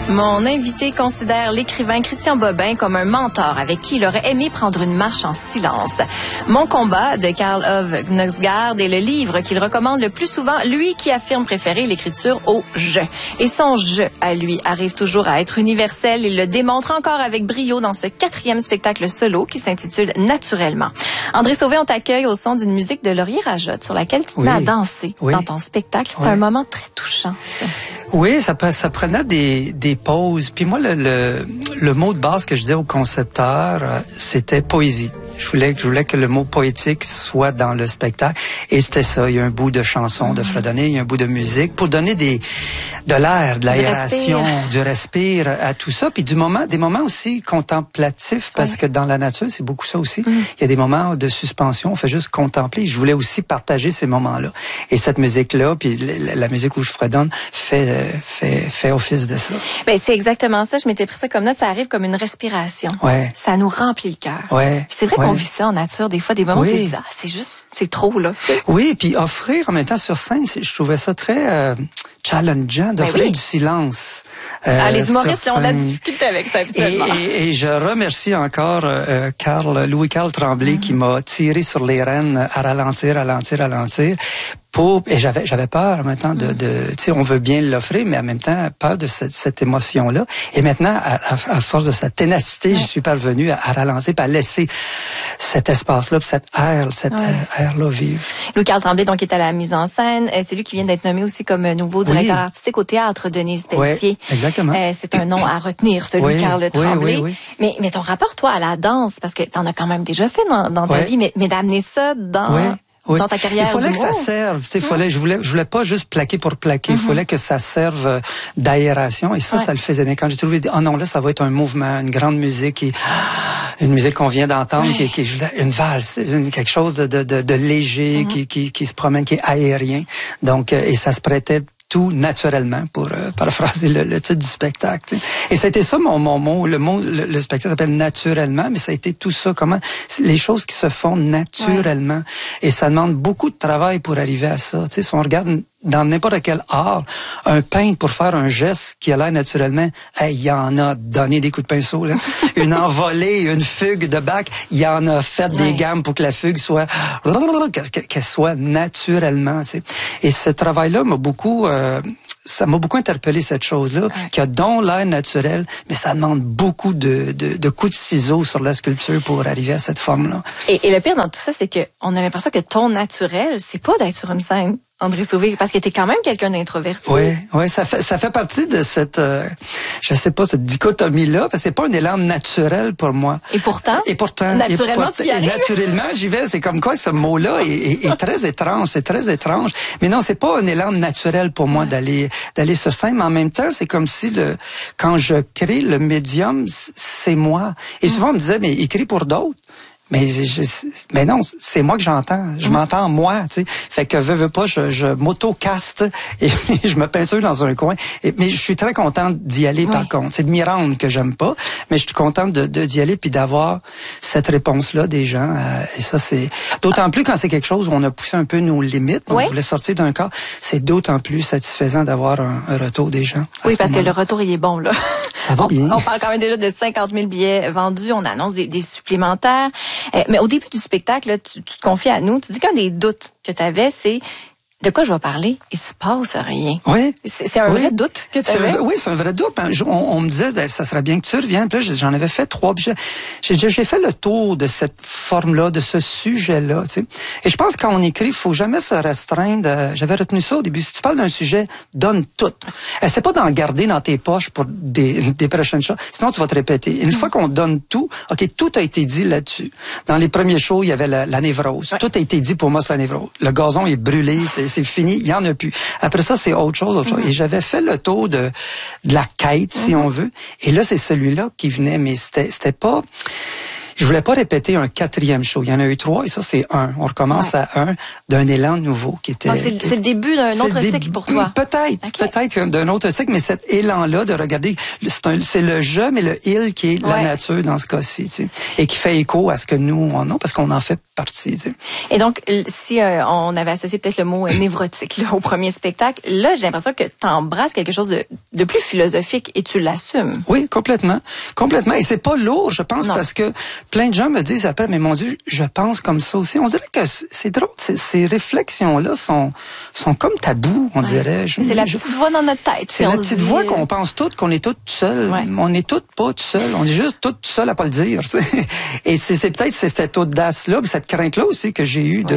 Mon invité considère l'écrivain Christian Bobin comme un mentor avec qui il aurait aimé prendre une marche en silence. Mon combat de Karl Ove Knausgaard est le livre qu'il recommande le plus souvent, lui qui affirme préférer l'écriture au « je ». Et son « je » à lui arrive toujours à être universel. Il le démontre encore avec brio dans ce 4e spectacle solo qui s'intitule « Naturellement ». André Sauvé, on t'accueille au son d'une musique de Laurier Rajotte sur laquelle tu te mets à danser dans ton spectacle. C'est un moment très touchant, ça. Oui, ça prenait des pauses. Puis moi, le mot de base que je disais au concepteur, c'était poésie. Je voulais que le mot poétique soit dans le spectacle. Et c'était ça. Il y a un bout de chanson de fredonner, il y a un bout de musique pour donner de l'air, de l'aération, du respire à tout ça. Puis des moments aussi contemplatifs, parce que dans la nature, c'est beaucoup ça aussi. Il y a des moments de suspension, on fait juste contempler. Je voulais aussi partager ces moments-là. Et cette musique-là, puis la musique où je fredonne, fait office de ça. Ben, c'est exactement ça. Je m'étais pris ça comme note. Ça arrive comme une respiration. Ouais. Ça nous remplit le cœur. Ouais. C'est vrai qu'on vit ça en nature, des fois, des moments où tu dis, c'est trop, là. Oui, puis offrir en même temps sur scène, je trouvais ça très challengeant d'offrir du silence. Les humoristes ont de la difficulté avec ça, habituellement. Et je remercie encore Louis-Carl Tremblay qui m'a tiré sur les rênes à ralentir. Et j'avais peur en même temps tu sais, on veut bien l'offrir, mais en même temps, peur de cette émotion-là. Et maintenant, à force de sa ténacité, je suis parvenu à ralentir, puis à laisser cet espace-là, puis cet air-là vivre. Louis-Carl Tremblay, donc, est à la mise en scène. C'est lui qui vient d'être nommé aussi comme nouveau directeur artistique au Théâtre Denise Pelletier. Oui, exactement. C'est un nom à retenir, celui Louis-Carl Tremblay. Oui. Mais ton rapport, toi, à la danse, parce que t'en as quand même déjà fait dans ta vie, mais d'amener ça dans ta carrière. Il fallait que ça serve. Je voulais pas juste plaquer pour plaquer. Il fallait que ça serve d'aération. Et ça le faisait bien. Quand j'ai trouvé, non, là, ça va être un mouvement, une grande musique, une musique qu'on vient d'entendre, qui est une valse, quelque chose de léger, qui se promène, qui est aérien. Donc, et ça se prêtait tout naturellement, pour paraphraser le titre du spectacle. Et c'était ça mon mot. Le spectacle s'appelle Naturellement, mais ça a été tout ça. Comment les choses qui se font naturellement. Et ça demande beaucoup de travail pour arriver à ça. Tu sais, si on regarde dans n'importe quel art, un peintre pour faire un geste qui a l'air naturellement, il y en a donné des coups de pinceau, là. Une envolée, une fugue de Bach, il y en a fait des gammes pour que la fugue soit, qu'elle soit naturellement, tu sais. Et ce travail-là m'a beaucoup, ça m'a beaucoup interpellé, cette chose-là, qui a donc l'air naturel, mais ça demande beaucoup de coups de ciseaux sur la sculpture pour arriver à cette forme-là. Et le pire dans tout ça, c'est que on a l'impression que ton naturel, c'est pas d'être sur une scène, André Sauvé, parce que t'es quand même quelqu'un d'introverti. Oui, ça fait partie de cette, cette dichotomie-là, parce que c'est pas un élan naturel pour moi. Et pourtant, naturellement, tu y arrives. Naturellement, j'y vais. C'est comme quoi ce mot-là est très étrange. C'est très étrange. Mais non, c'est pas un élan naturel pour moi d'aller sur scène. Mais en même temps, c'est comme si quand je crée le médium, c'est moi. Et souvent on me disait, mais écris pour d'autres. Mais non, c'est moi que j'entends. Je m'entends moi, tu sais. Fait que veux pas, je m'auto-caste et je me peinture dans un coin. Mais je suis très contente d'y aller, par contre. C'est de m'y rendre que j'aime pas, mais je suis contente d'y aller puis d'avoir cette réponse-là des gens. Et ça, c'est d'autant plus quand c'est quelque chose où on a poussé un peu nos limites. On voulait sortir d'un corps. C'est d'autant plus satisfaisant d'avoir un retour des gens. Oui, parce que le retour, il est bon, là. Ça va bien. On parle quand même déjà de 50 000 billets vendus. On annonce des supplémentaires. Mais au début du spectacle, là, tu te confies à nous. Tu dis qu'un des doutes que tu avais, c'est de quoi je vais parler? Il se passe rien. Oui. C'est un vrai doute que tu avais? Oui, c'est un vrai doute. On me disait, ça serait bien que tu reviennes. Puis là, j'en avais fait 3. J'ai fait le tour de cette forme-là, de ce sujet-là. Tu sais. Et je pense que quand on écrit, il faut jamais se restreindre. J'avais retenu ça au début. Si tu parles d'un sujet, donne tout. Essaie pas d'en garder dans tes poches pour des prochaines choses. Sinon, tu vas te répéter. Une fois qu'on donne tout, tout a été dit là-dessus. Dans les premiers shows, il y avait la névrose. Tout a été dit pour moi sur la névrose. Le gazon est brûlé, c'est fini, il y en a plus. Après ça, c'est autre chose. Et j'avais fait le tour de la quête, si on veut. Et là, c'est celui-là qui venait, mais c'était pas... Je voulais pas répéter un 4e show. Il y en a eu 3 et ça, c'est 1. On recommence à 1 d'un élan nouveau qui était... Donc, c'est le début d'un autre cycle pour toi. Peut-être d'un autre cycle, mais cet élan-là de regarder, c'est le je, mais le il qui est la nature dans ce cas-ci, tu sais, et qui fait écho à ce que nous, on a, parce qu'on en fait partie. Tu sais. Et donc, si on avait associé peut-être le mot névrotique là, au premier spectacle, là, j'ai l'impression que tu embrasses quelque chose de plus philosophique et tu l'assumes. Oui, complètement. Complètement. Et c'est pas lourd, je pense, parce que plein de gens me disent après, mais mon Dieu, je pense comme ça aussi. On dirait que c'est drôle. Ces réflexions-là sont comme tabous, on dirait. C'est la petite voix dans notre tête. C'est la petite voix qu'on pense toutes, qu'on est toutes seules. Ouais. On n'est toutes pas toutes seules. On est juste toutes seules à pas le dire. Tu sais. Et c'est peut-être cette audace-là, cette crainte-là aussi que j'ai eue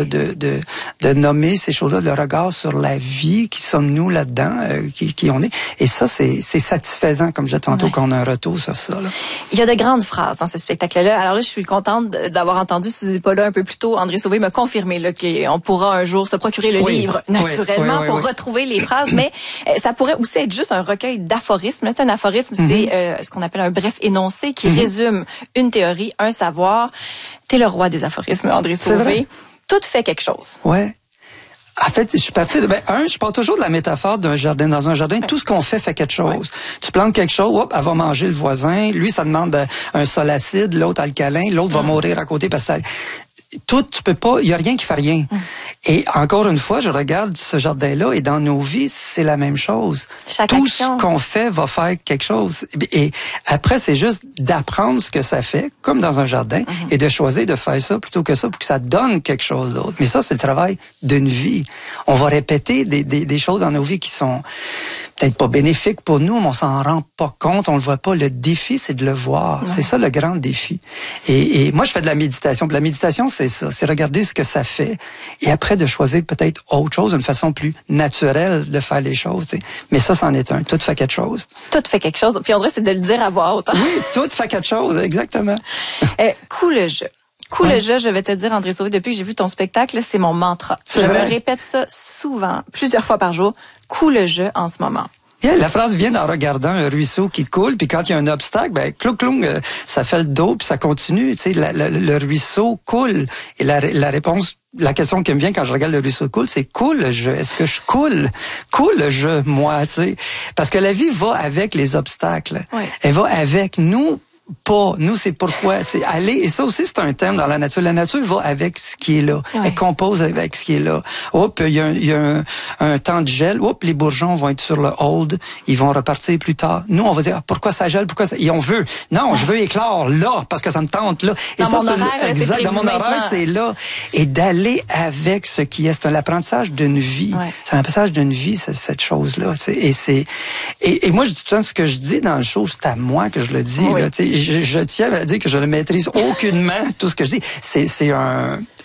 de nommer ces choses-là, le regard sur la vie, qui sommes-nous là-dedans, qui on est. Et ça, c'est satisfaisant, comme je disais tantôt, qu'on a un retour sur ça. Là. Il y a de grandes phrases dans ce spectacle-là. Alors là, je suis contente d'avoir entendu, si vous n'êtes pas là un peu plus tôt, André Sauvé m'a confirmé là, qu'on pourra un jour se procurer le livre, naturellement, pour retrouver les phrases, mais ça pourrait aussi être juste un recueil d'aphorismes. Un aphorisme, c'est ce qu'on appelle un bref énoncé qui résume une théorie, un savoir. T'es le roi des aphorismes, André Sauvé. Tout fait quelque chose. Ouais. En fait, je suis parti de, je pars toujours de la métaphore d'un jardin. Dans un jardin, tout ce qu'on fait quelque chose. Ouais. Tu plantes quelque chose, hop, elle va manger le voisin. Lui, ça demande un sol acide, l'autre alcalin, l'autre va mourir à côté parce que ça... Tout, tu peux pas, il y a rien qui fait rien. Et encore une fois, je regarde ce jardin-là et dans nos vies, c'est la même chose. Tout ce qu'on fait va faire quelque chose. Et après, c'est juste d'apprendre ce que ça fait, comme dans un jardin, et de choisir de faire ça plutôt que ça pour que ça donne quelque chose d'autre. Mais ça, c'est le travail d'une vie. On va répéter des choses dans nos vies qui sont peut-être pas bénéfiques pour nous, mais on s'en rend pas compte, on le voit pas. Le défi, c'est de le voir. C'est ça le grand défi. Et moi, je fais de la méditation. Puis la méditation, c'est ça, c'est regarder ce que ça fait et après de choisir peut-être autre chose, une façon plus naturelle de faire les choses. T'sais. Mais ça, c'en est un. Tout fait quelque chose. Tout fait quelque chose. Puis André, c'est de le dire à voix haute. Hein? Oui, tout fait quelque chose, exactement. Cool jeu. Cool jeu, je vais te dire, André Sauvé, depuis que j'ai vu ton spectacle, c'est mon mantra. Je me répète ça souvent, plusieurs fois par jour. Cool jeu en ce moment. Yeah, la phrase vient en regardant un ruisseau qui coule, puis quand il y a un obstacle, clou, ça fait le dos, puis ça continue. Tu sais, le ruisseau coule. Et la réponse, la question qui me vient quand je regarde le ruisseau coule, c'est coule je. Est-ce que je coule? Coule je, moi, tu sais. Parce que la vie va avec les obstacles. Oui. Elle va avec nous. Pas. Nous, c'est pourquoi. C'est aller. Et ça aussi, c'est un thème dans la nature. La nature va avec ce qui est là. Ouais. Elle compose avec ce qui est là. Hop, il y a un temps de gel. Hop, les bourgeons vont être sur le hold. Ils vont repartir plus tard. Nous, on va dire, pourquoi ça gèle? Pourquoi ça... Et on veut. Non, je veux éclore là, parce que ça me tente là. Et dans mon horaire, dans mon horaire, c'est là. Et d'aller avec ce qui est. C'est l'apprentissage d'une vie. Ouais. C'est l'apprentissage d'une vie, cette chose-là. Et moi, je dis tout le temps ce que je dis dans le show, c'est à moi que je le dis, là, tu sais. Je tiens à dire que je ne maîtrise aucunement tout ce que je dis. C'est